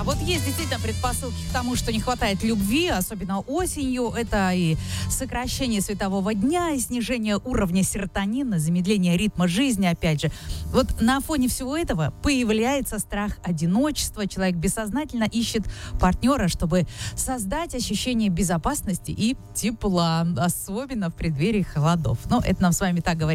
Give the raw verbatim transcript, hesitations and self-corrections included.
Да, вот есть действительно предпосылки к тому, что не хватает любви, особенно осенью. Это и сокращение светового дня, и снижение уровня серотонина, замедление ритма жизни, опять же. Вот на фоне всего этого появляется страх одиночества. Человек бессознательно ищет партнера, чтобы создать ощущение безопасности и тепла, особенно в преддверии холодов. Но это нам с вами так говорит